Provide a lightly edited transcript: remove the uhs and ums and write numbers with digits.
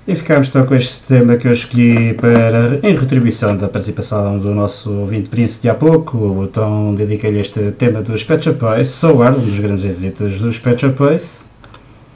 E ficámos então com este tema que eu escolhi em retribuição da participação do nosso ouvinte Príncipe de há pouco. Então dediquei-lhe este tema dos Pet Shop Boys, So Hard, um dos grandes êxitos dos Pet Shop Boys.